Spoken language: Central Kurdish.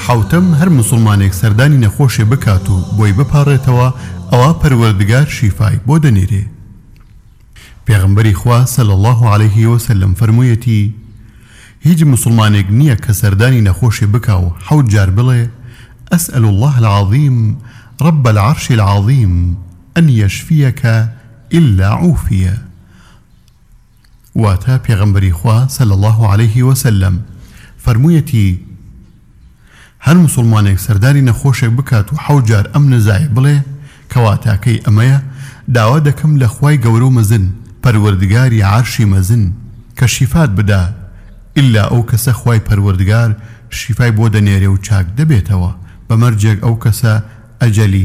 حوتم هەر مسلمانێک سەردانی نەخۆشێ بکات و بۆی بپاڕێتەوە ئەوە پەروەردگار شیفای بۆ دەنێرێ. پێغەمبەری خوا صلی الله عليه وسلم فەرموویەتی هیچ مسلمانێک نییە کە سەردانی نەخۆشێ بکا و 7 جار بڵێ أسأل الله العظيم رب العرش العظيم أن يشفيك إلا عوفية. واتا پێغەمبەری خوا صلی الله عليه وسلم فەرموویەتی هەر مسلمانێک سەردانی نەخۆشێک بکات و 7 جار ئەم نزای بڵێ کەواتاکەی ئەمەیە داوا دەکەم لە خوای گەورە و مەزن پەروەردگاری عەرشی مەزن کە شیفات بدا ئللا ئەو کەسە خوای پەروەردگار شیفای بۆ دەنێرێ و چاک دەبێتەوە بەمەرجێک ئەو کەسە ئەجەلی